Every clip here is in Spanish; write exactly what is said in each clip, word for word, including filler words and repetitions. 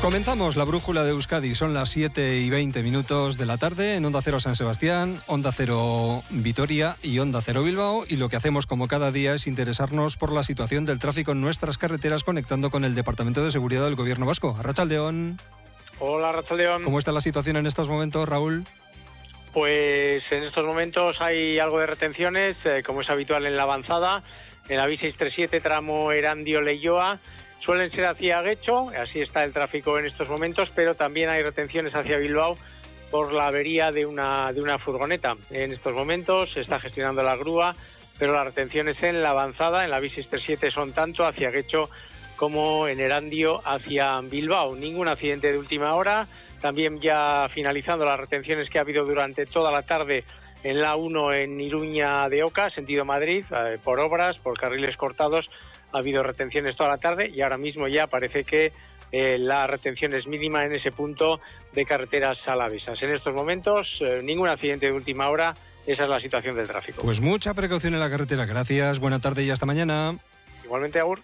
Comenzamos la brújula de Euskadi. Son las siete y veinte minutos de la tarde en Onda Cero San Sebastián, Onda Cero Vitoria y Onda Cero Bilbao. Y lo que hacemos como cada día es interesarnos por la situación del tráfico en nuestras carreteras, conectando con el Departamento de Seguridad del Gobierno Vasco. Arratsaldeon. Hola, Arratsaldeon. ¿Cómo está la situación en estos momentos, Raúl? Pues en estos momentos hay algo de retenciones, eh, como es habitual en la avanzada. En la B seiscientos treinta y siete, tramo Erandio-Leioa, suelen ser hacia Guecho, así está el tráfico en estos momentos, pero también hay retenciones hacia Bilbao por la avería de una, de una furgoneta. En estos momentos se está gestionando la grúa, pero las retenciones en la avanzada, en la B seiscientos treinta y siete, son tanto hacia Guecho como en Erandio hacia Bilbao. Ningún accidente de última hora. También ya finalizando las retenciones que ha habido durante toda la tarde en la uno en Iruña de Oca, sentido Madrid, eh, por obras, por carriles cortados. Ha habido retenciones toda la tarde y ahora mismo ya parece que eh, la retención es mínima en ese punto de carreteras alavesas. En estos momentos, eh, ningún accidente de última hora. Esa es la situación del tráfico. Pues mucha precaución en la carretera. Gracias, buena tarde y hasta mañana. Igualmente, agur.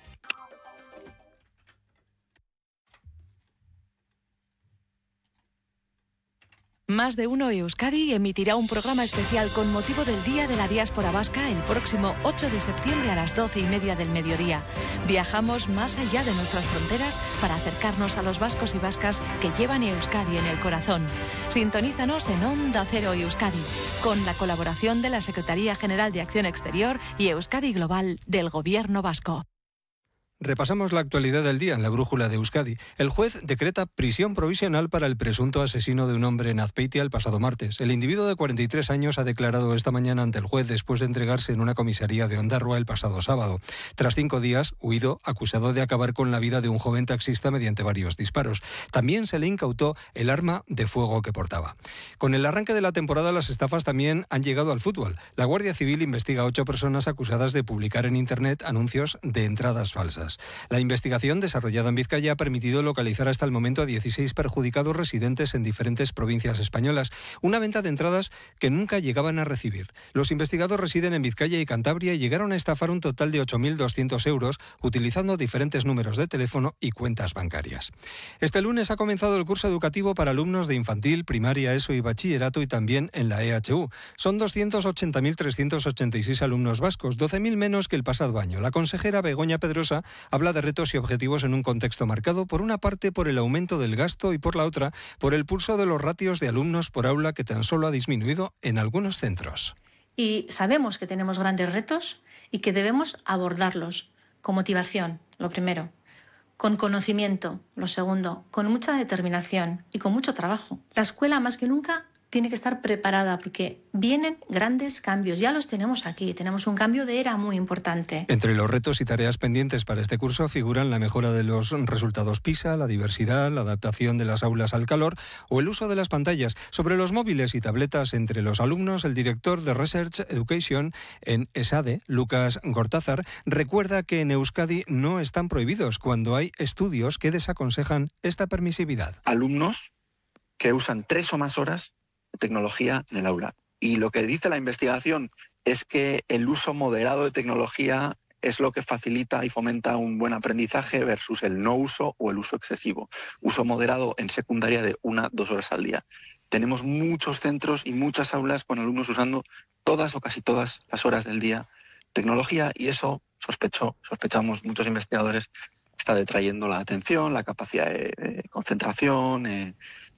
Más de Uno Euskadi emitirá un programa especial con motivo del Día de la Diáspora Vasca el próximo ocho de septiembre a las doce y media del mediodía. Viajamos más allá de nuestras fronteras para acercarnos a los vascos y vascas que llevan Euskadi en el corazón. Sintonízanos en Onda Cero Euskadi, con la colaboración de la Secretaría General de Acción Exterior y Euskadi Global del Gobierno Vasco. Repasamos la actualidad del día en la brújula de Euskadi. El juez decreta prisión provisional para el presunto asesino de un hombre en Azpeitia el pasado martes. El individuo de cuarenta y tres años ha declarado esta mañana ante el juez después de entregarse en una comisaría de Ondarroa el pasado sábado. Tras cinco días, huido, acusado de acabar con la vida de un joven taxista mediante varios disparos. También se le incautó el arma de fuego que portaba. Con el arranque de la temporada, las estafas también han llegado al fútbol. La Guardia Civil investiga a ocho personas acusadas de publicar en Internet anuncios de entradas falsas. La investigación desarrollada en Vizcaya ha permitido localizar hasta el momento a dieciséis perjudicados residentes en diferentes provincias españolas, una venta de entradas que nunca llegaban a recibir. Los investigados residen en Vizcaya y Cantabria y llegaron a estafar un total de ocho mil doscientos euros utilizando diferentes números de teléfono y cuentas bancarias. Este lunes ha comenzado el curso educativo para alumnos de infantil, primaria, ESO y bachillerato y también en la E H U. Son doscientos ochenta mil trescientos ochenta y seis alumnos vascos, doce mil menos que el pasado año. La consejera Begoña Pedrosa habla de retos y objetivos en un contexto marcado, por una parte, por el aumento del gasto y, por la otra, por el pulso de los ratios de alumnos por aula que tan solo ha disminuido en algunos centros. Y sabemos que tenemos grandes retos y que debemos abordarlos con motivación, lo primero, con conocimiento, lo segundo, con mucha determinación y con mucho trabajo. La escuela, más que nunca, tiene que estar preparada porque vienen grandes cambios. Ya los tenemos aquí. Tenemos un cambio de era muy importante. Entre los retos y tareas pendientes para este curso figuran la mejora de los resultados PISA, la diversidad, la adaptación de las aulas al calor o el uso de las pantallas. Sobre los móviles y tabletas entre los alumnos, el director de Research Education en ESADE, Lucas Gortázar, recuerda que en Euskadi no están prohibidos cuando hay estudios que desaconsejan esta permisividad. Alumnos que usan tres o más horas tecnología en el aula. Y lo que dice la investigación es que el uso moderado de tecnología es lo que facilita y fomenta un buen aprendizaje versus el no uso o el uso excesivo. Uso moderado en secundaria de una, dos horas al día. Tenemos muchos centros y muchas aulas con alumnos usando todas o casi todas las horas del día tecnología y eso, sospecho, sospechamos muchos investigadores, está detrayendo la atención, la capacidad de, de concentración, eh,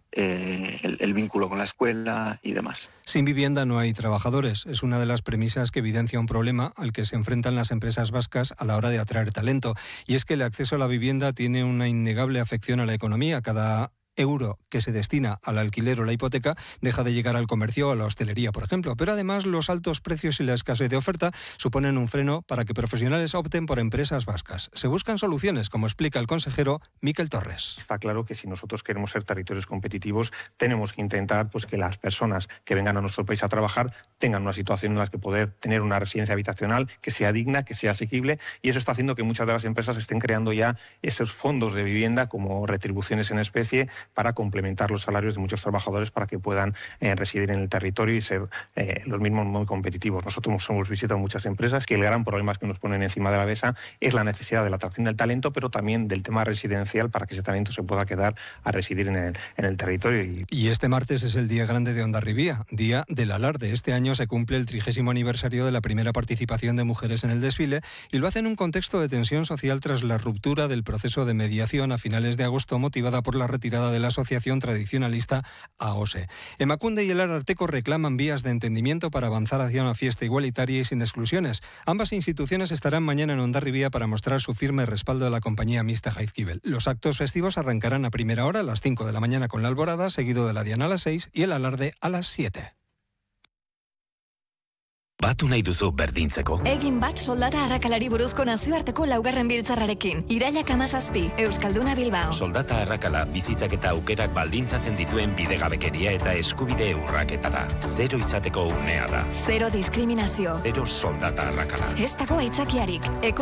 Eh, el, el vínculo con la escuela y demás. Sin vivienda no hay trabajadores. Es una de las premisas que evidencia un problema al que se enfrentan las empresas vascas a la hora de atraer talento. Y es que el acceso a la vivienda tiene una innegable afección a la economía. Cada euro que se destina al alquiler o la hipoteca deja de llegar al comercio o a la hostelería, por ejemplo. Pero además los altos precios y la escasez de oferta suponen un freno para que profesionales opten por empresas vascas. Se buscan soluciones, como explica el consejero Miquel Torres. Está claro que si nosotros queremos ser territorios competitivos, tenemos que intentar pues, que las personas que vengan a nuestro país a trabajar tengan una situación en la que poder tener una residencia habitacional que sea digna, que sea asequible, y eso está haciendo que muchas de las empresas estén creando ya esos fondos de vivienda como retribuciones en especie para complementar los salarios de muchos trabajadores para que puedan eh, residir en el territorio y ser eh, los mismos muy competitivos. Nosotros hemos visitado muchas empresas que el gran problema que nos ponen encima de la mesa es la necesidad de la atracción del talento, pero también del tema residencial para que ese talento se pueda quedar a residir en el, en el territorio. Y... y este martes es el Día Grande de Hondarribía, Día del Alarde. Este año se cumple el trigésimo aniversario de la primera participación de mujeres en el desfile y lo hace en un contexto de tensión social tras la ruptura del proceso de mediación a finales de agosto motivada por la retirada de la asociación tradicionalista A O S E. Emakunde y el Ararteko reclaman vías de entendimiento para avanzar hacia una fiesta igualitaria y sin exclusiones. Ambas instituciones estarán mañana en Hondarribía para mostrar su firme respaldo a la compañía mixta Jaizkibel. Los actos festivos arrancarán a primera hora a las cinco de la mañana con la alborada, seguido de la diana a las seis y el alarde a las siete. Batu nahi duzu berdintzeko? Egin bat soldata arrakalari buruzko nazioarteko laugarren biltzarrarekin. Irailak hamazazpi, Euskalduna Bilbao. Soldata arrakala bizitzak eta aukerak baldintzatzen dituen bidegabekeria eta eskubide urraketa da. Zero izateko unea da. Zero diskriminazio. Zero soldata arrakala. Ez dago aitzakiarik.